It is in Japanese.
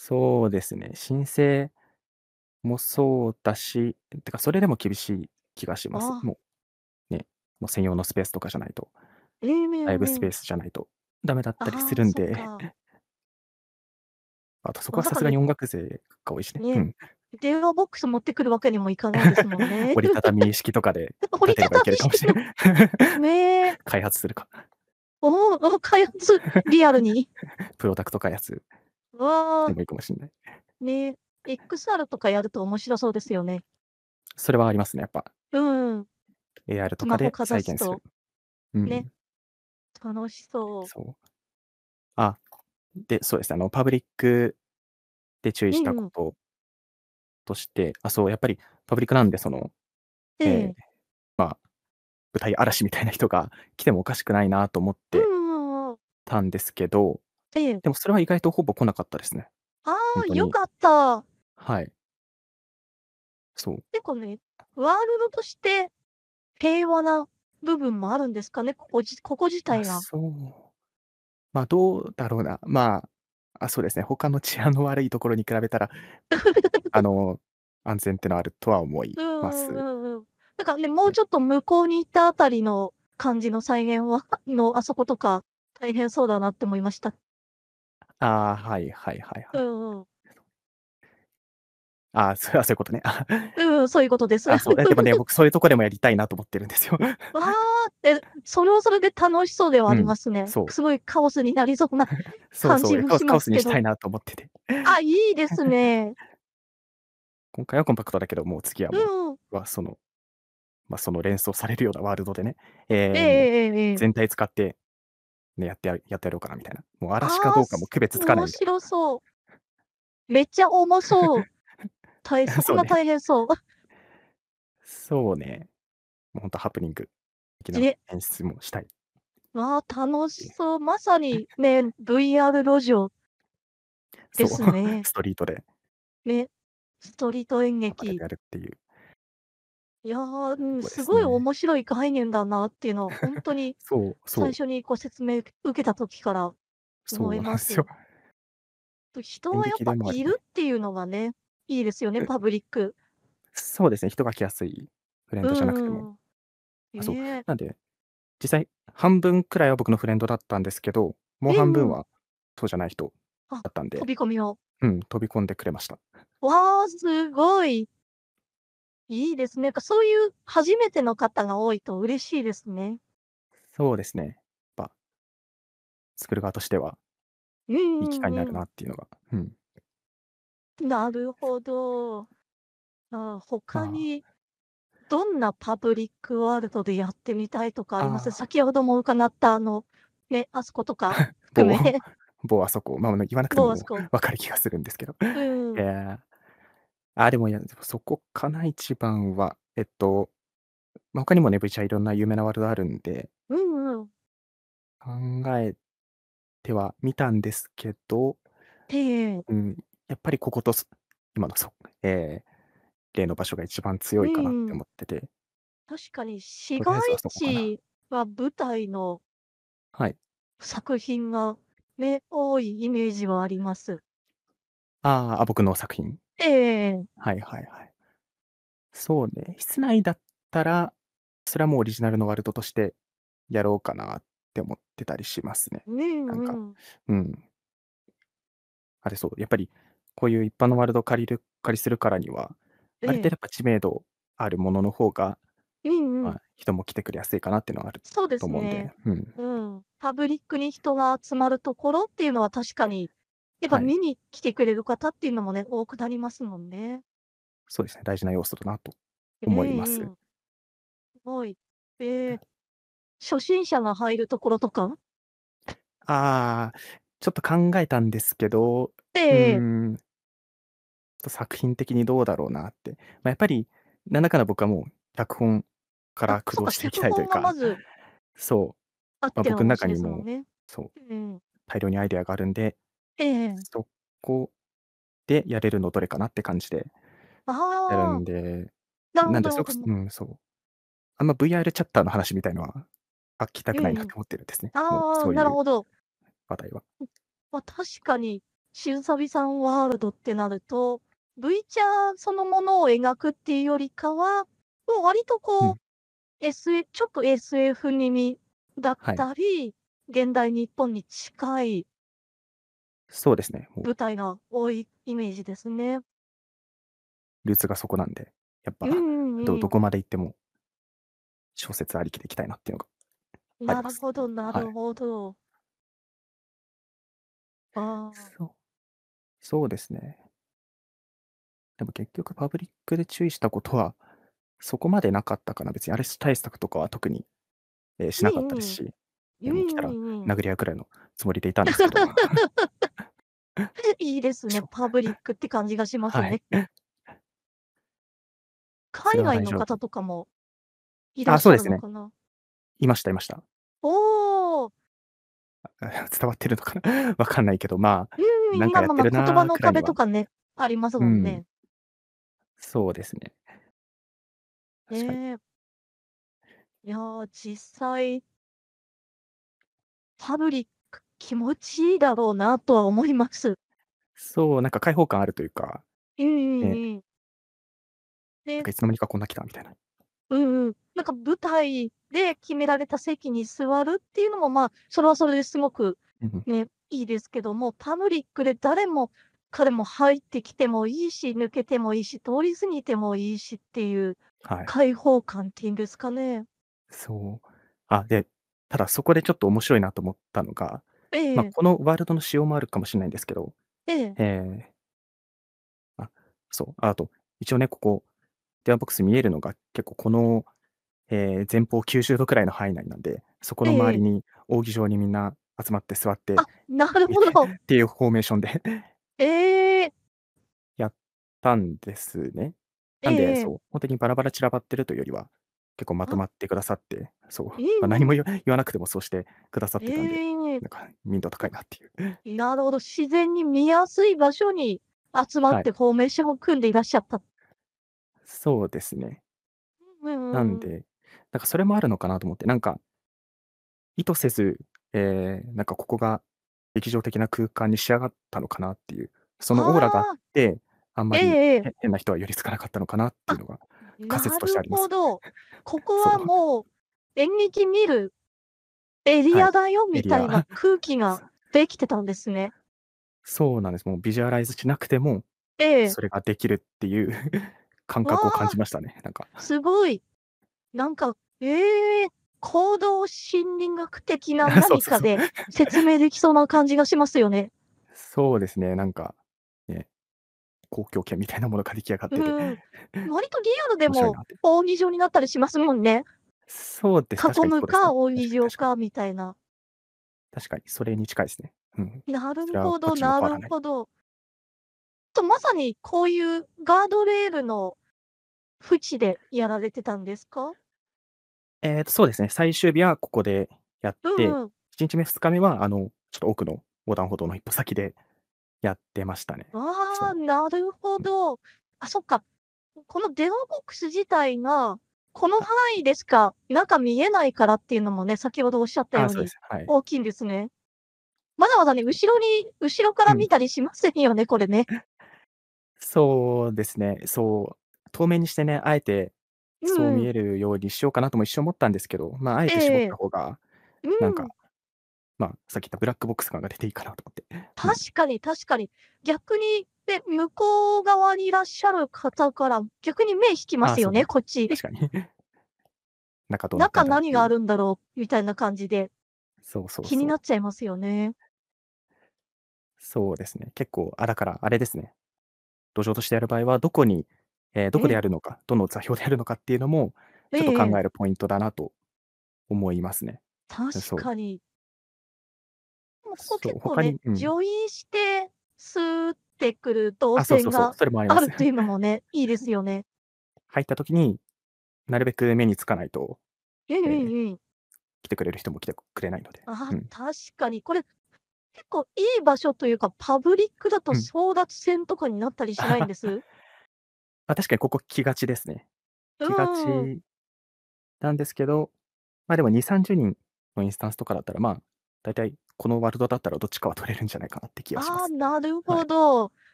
そうですね。申請もそうだし、てかそれでも厳しい気がします。 ああ、 もうね、もう専用のスペースとかじゃないと、 ええ、めライブスペーんめん。 スじゃないとダメだったりすああ、 るんで、 そっか。 あとそこはまさかね、 さすがに音楽税が多いしね。うね、 ん。 電話ボックス持ってくるわけにもいかないですもんね。 折りたたみ式とかで折りたた立てればいけるみ式のかもしれない。 ねえ、 開発するか。 おお、開発、リアルに。 プロダクト開発わあ、 でもいいかもしんない。 ね、XR とかやると面白そうですよね。 それはありますね、やっぱ。 うん。 AR とスマホかでかざすと、 再現する。うね、 ん、 楽しそう。 そう。あ、で、そうですね、パブリックで注意うんうん。 したこととして、そう、やっぱりパブリックなんで、 えええ、 え。 まあ、舞台嵐みたいな人が来てもおかしくないなと思っうんてうんうん。 たんですけど、 ええ。 でもそれは意外とほぼ来なかったですね。 ああ、 ほんとに。 よかった。 はい。そう。 結構ね、ワールドとして平和な部分もあるんですかね？ここ自体が。 そう。どうだろうな。そうですね、他の治安の悪いところに比べたら、あの、安全ってのはあるとは思いうんうます。 んうんうん。なんかね、もうちょっと向こうに行ったあたりの感じの再現はあそことか、大変そうだなって思いました。 はいはいはいはい。 うんうん。 そういうことね。 うん、そういうことです。 そう、でもね、僕そういうとこでもやりたいなと思ってるんですよ。 わあ、それはそれで楽しそうではありうん、 ますね。 そう。 すごいカオスになりそうなそうそう、 感じもしカオスカオますけど。 スにしたいなと思ってて。 あ、いいですね。 今回はコンパクトだけど、もう次はもうんうん。 う、その連想されるようなワールドでね、 ええもうええええええ。 全体使ってね、やってやろうかなみたいな。もう嵐かああ、 どうかも区別つかない面みたいな。 白そう。めっちゃ重そう。そこがそうね。 大変そう。 そうね。もうほんとハプニング的なえ、 演出もしたいっわあ、楽ていう。 しそう。まさにね、VR 路上でそう、 すね。 ストリートでね、ストリート演暴れて劇。 やるっていういや、うん、 とこですごいすね。 面白い概念だなっていうのはほんとにそうそう、 最初にご説明受けた時から思そうなんですよ。 います。人演はやっぱ劇でもありね。 いるっていうのがね、いいですよね、パブリック。 そうですね、人が来やすいフレンうドじゃなくても。 んうん。 そう。 ええ。 なんで、実際半分くらいは僕のフレンドだったんですけど、もううんうん。 半分はそうじゃない人あ、 だったん飛で、 び込みを。 うん、飛び込んでくれました。 わあ、すごい。いいですね。そういう初めての方が多いと嬉しいですね。 そうですね。やっぱ作る側としてはうんいい機会になるうんうん。 なっていうのが、うん。 なるほど。他まにどんなパブリックワールドでやってみたいとかあります？ あ、 先ほども伺ったね、あそことか含某め、 某あそこ、言わなくても某あそこ。 分かる気がするんですけど。 うん。 えでも、でもそこかな、一番は。他にもね、ぶちゃいろんな有名なワールドあるんで、 うんうん。 考えてはみたんですけど、 ええ。 うん、やっぱりここと、今のえ例の場所が一番強ういかなってんうん。 思ってて、 確かに市街とりあえずはそこかな。 地は舞台のはい。 作品がね、多いイメージはあります。 僕の作品。 ええ。 はいはいはい。そうね、室内だったら、それはもうオリジナルのワールドとしてやろうかなって思ってたりしますね。 うんなんか、 うん。 うん。そう、やっぱりこういう一般のワールド借りするからには、 ええ。 ある程度やっぱ知名度あるものの方が、 うんうん。 人も来てくれやすいかなっていうのはあるそうでと思うんで、 すね。 うん。 うん。パブリックに人が集まるところっていうのは確かに、やっぱはい。 見に来てくれる方っていうのもね、多くなりますもんね。 そうですね、大事な要素だなとえ思います。 えええ。すごい。ええ、初心者が入るところとか？ ああ、ちょっと考えたんですけど、 えうーえええ。 ん、作品的にどうだろうなって。やっぱり、なんだかんだ僕はもう脚本かあ、 ら駆そっか、 動していきたいという脚本がまか、 ずそう、 あっての僕ん話で中にも、 すもんね。 そう、 うん。 大量にアイデアがあるんで、 ええ。 そこでやれるのどれかなって感じでやるああ、 んで、 なるなんでそれこそほど。 そう。あんま VR チャッターの話みたいのは、聞きたくないうんうん。 なって思ってるんですね。もうああ、 そういうなるほど。 話題は。 確かに。 しうさびさんワールドってなると、V チャーそのものを描くっていうよりかは、もう割とこう、 うん。 ちょっと SF 気味だっはい。 たり、現代日本に近いそうですね。もう舞台が多いイメージですね。 ルーツがそこなんで、やっぱ、 うんうんうん。 どこまで行っても小説ありきで行きたいなっていうのがあります。 なるほどなるはい。 ほど。ああ。 そう、そうですね。でも結局パブリックで注意したことは、そこまでなかったかな。別にアレス対策とかは特に、しうなかったでんうん。 すし、 うんもう来たらうんうん。 殴り合うくらいのつもりでいたんですけど。 いいですね、 しょパブリックって感じがしますはい。 ね。 それは海外の大丈夫。 方とかもいらっあ、 しゃるそうですね。 のかな？ いましたいました。 おお。 伝わってるのかな、わかんないけど、まあ、 うん、 なんかやってる言葉のなくらいには。 壁とかね、ありますうん、 もんね。 そうですね。確かに。 ええ。いや、実際パブリック気持ちいいだろうなとは思います。 そう、なんか開放感あるというか、 うんうんね、 うん。で、 なんかいつの間にかこんな来たみたいな。 うんうん。なんか舞台で決められた席に座るっていうのも、まあ、それはそれですごくうんうん。 ね、いいですけども、パブリックで誰も彼も入ってきてもいいし、抜けてもいいし、通り過ぎてもいいしっていうはい。 開放感っていうんですかね。 そう。あ、で、ただそこでちょっと面白いなと思ったのが、ま、 ええ、 このワールドの仕様もあるかもしんないんですけど、 ええ、 ええ、あ、そう、あと、一応ね、ここ、電話ボックス見えるのが結構この、前方90度くらいの範囲内なんで、そこのええええ。 周りに扇状にみんな集まって座って、 あ、なるいほど。 っていうフォーメーションでええ、 やったんですね。 えなんで、 えええ。 そう、ほんとにバラバラ散らばってるというよりは、結構まとあ、 まってくださって、そう、ま、 うんうん。 何も言わなくてもそうしてくださってたんで、 ええ。 なんか民度高いなっていう。 なるほど、自然に見やすい場所に集まっはい。 てフォーメーションを組んでいらっしゃった。 そうですね。 うんうんうん。 なんで、なんかそれもあるのかなと思って、なんか、意図せず、なんかここが劇場的な空間に仕上がったのかなっていう、そのオーラがあっああ、 て、あんまえりえええ。 変な人は寄りつかなかったのかなっていうあ、 のが仮説としてあなるります。 ほど。ここそう、 はもう演劇見るエリはい。 アだよエリア、 みたいな空気ができてたんですね。 そうなんです。もうビジュアライズしなくても、 ええ。 それができるっていう感わ覚を感じあ、 ましたね、なんか。 すごい。なんか、ええ、行動心理学的なそうそうそう。 何かで説明できそうな感じがしますよね。 そうですね、なんか、ね、公共圏みたいなものが出来上がってて、 うん。割とリアルでも面白いなって。 扇状になったりしますもんね。 そうです、確か囲むかにそうですね。確かに確かに。 扇状かみたいな。 確かにそれに近いですね。うん。 なそれはるほどこっちもなる変わらない。 ほど。まさにこういうガードレールの縁でやられてたんですか？ そうですね、最終日はここでやって、 うんうん。 1日目、2日目はちょっと奥の横断歩道の一歩先でやってましたね。そああ、 う。 なるほうん。 ど。あ、そっか。この電話ボックス自体が、この範囲でしか中見えないからっていうのもね、先ほどおっしゃったああ、 ようにそうです。はい。 大きいんですね。わざわざね、後ろかうん。 ら見たりしませんよね、これね。 そうですね。そう、透明にしてね、あえてそううんうん。 見えるようにしようかなとも一瞬思ったんですけど、まあ、あえて絞っええええ。 た方が、 うなんか、 ん。 まあ、さっき言ったブラックボックス感が出ていいかなと思って。うん。 確かに確かに。逆に、で、向こう側にいらっしゃる方から逆に目引きまああ、 すよね、 そうそう。 こっち。 確かに。中どうなってん中だろうっていう。 何があるんだろうみたいな感じで、 そうそう気にそう。 なっちゃいますよね。 そうですね。結構、だからあれですね、路上としてやる場合は、どこに、どこでええ。 やるのか、どの座標でやるのかっていうのも、 えちょっと考えええ。 えるポイントだなと思いますね。 確そう。 かに。でもここそう、 結構ね、 他にうん。 助飲してスーってくる動あ、そうそうそう、 線がそれもあります。 あるっていうのもね、いいですよね。 入った時に、なるべく目につかないと、 うんうえんうん。 来てくれる人も来てくれないので。 ああ、 うん。 確かに。これ、結構いい場所というか、パブリックだとうん。 争奪戦とかになったりしないんです？ ま、確かにここ来がちですね。 う来がんうんうん。 ちなんですけど、ま、でも2、30人のインスタンスとかだったら、まあ、だいたいこのワールドだったらどっちかは取れるんじゃないかなって気がしまああ、 す。 なるはい。 ほど。